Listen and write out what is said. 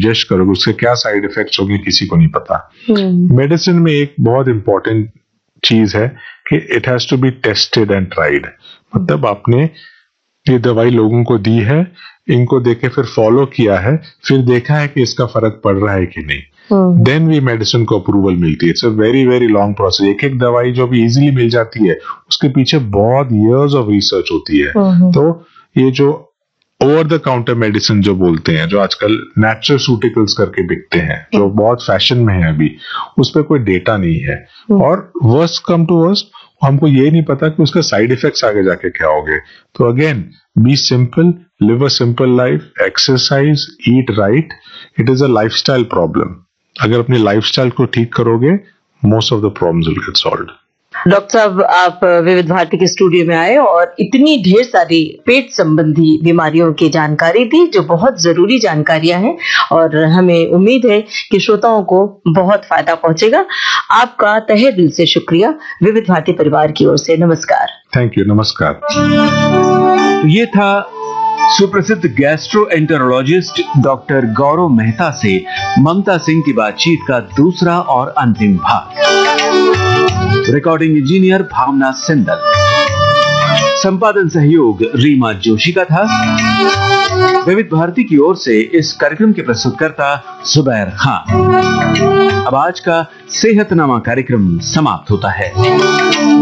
Ingest करोगे उसके क्या साइड इफेक्ट्स होंगे किसी को नहीं पता। मेडिसिन में एक बहुत इंपॉर्टेंट चीज है कि it has to be tested and tried. मतलब आपने ये दवाई लोगों को दी है, इनको देके फिर फॉलो किया है, फिर देखा है कि इसका फर्क पड़ रहा है कि नहीं, देन भी मेडिसिन को अप्रूवल मिलती है। It's a very very long process. एक एक दवाई जो भी इजीली मिल जाती है उसके पीछे बहुत इयर्स ऑफ रिसर्च होती है। तो ये जो ओवर द काउंटर मेडिसिन जो बोलते हैं, जो आजकल नेचुरसूटिकल्स करके बिकते हैं, जो बहुत फैशन में है अभी, उस पर कोई डेटा नहीं है। और वर्स्ट कम टू वर्स्ट, हमको ये नहीं पता कि उसका साइड इफेक्ट्स आगे जाके क्या होंगे। तो again, B simple, live a simple life, exercise, eat right. It is a lifestyle problem. अगर अपनी लाइफस्टाइल को ठीक करोगे, most of the problems will get solved. Doctor साहब, आप विविध भारती के स्टूडियो में आए और इतनी ढेर सारी पेट संबंधी बीमारियों की जानकारी दी, जो बहुत जरूरी जानकारियां हैं और हमें उम्मीद है कि श्रोताओं को बहुत फायदा पहुंचेगा। आपका तहे दिल से शुक्रिया विविध भारती परिवार की ओर से। नमस्कार। Thank you. नमस्कार। तो ये था सुप्रसिद्ध गैस्ट्रोएंटेरोलॉजिस्ट डॉक्टर गौरव मेहता से ममता सिंह की बातचीत का दूसरा और अंतिम भाग। रिकॉर्डिंग इंजीनियर भावना सिंदल, संपादन सहयोग रीमा जोशी का था। विविध भारती की ओर से इस कार्यक्रम के प्रस्तुतकर्ता जुबैर खान। अब आज का सेहतनामा कार्यक्रम समाप्त होता है।